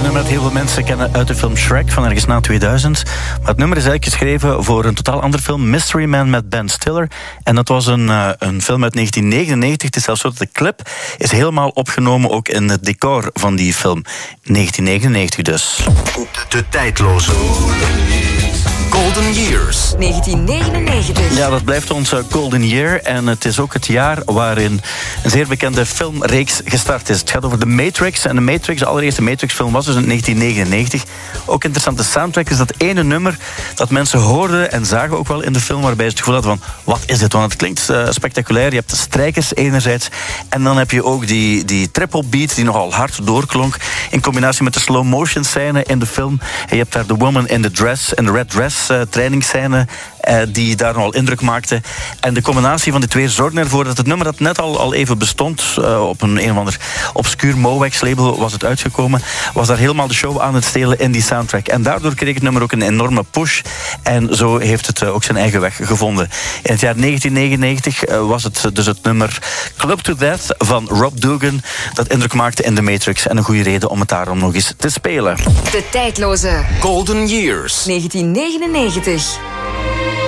nummer dat heel veel mensen kennen uit de film Shrek van ergens na 2000. Maar het nummer is eigenlijk geschreven voor een totaal andere film, Mystery Man met Ben Stiller. En dat was een film uit 1999. Het is zelfs zo dat de clip is helemaal opgenomen ook in het decor van die film. 1999 dus. De tijdloze Golden Years. 1999. Ja, dat blijft ons Golden Year. En het is ook het jaar waarin een zeer bekende filmreeks gestart is. Het gaat over The Matrix. En The Matrix, de allereerste Matrix-film, was dus in 1999. Ook interessante soundtrack is dat ene nummer dat mensen hoorden en zagen ook wel in de film, waarbij ze het gevoel hadden van, wat is dit? Want het klinkt spectaculair. Je hebt de strijkers enerzijds. En dan heb je ook die triple beat die nogal hard doorklonk. In combinatie met de slow motion scène in de film. En je hebt daar de woman in the dress, in de red dress trainingsscène die daar nogal indruk maakte. En de combinatie van die twee zorgde ervoor dat het nummer dat net al even bestond, op een of ander obscuur Mowax label was het uitgekomen, was daar helemaal de show aan het stelen in die soundtrack. En daardoor kreeg het nummer ook een enorme push. En zo heeft het ook zijn eigen weg gevonden. In het jaar 1999 was het dus het nummer Club to Death van Rob Dougan dat indruk maakte in The Matrix. En een goede reden om het daarom nog eens te spelen. De tijdloze Golden Years. 1999.